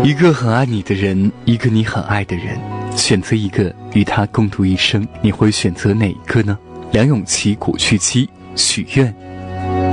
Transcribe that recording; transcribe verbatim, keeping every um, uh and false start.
一个很爱你的人，一个你很爱的人，选择一个与他共度一生，你会选择哪一个呢？梁咏琪、古巨基许愿。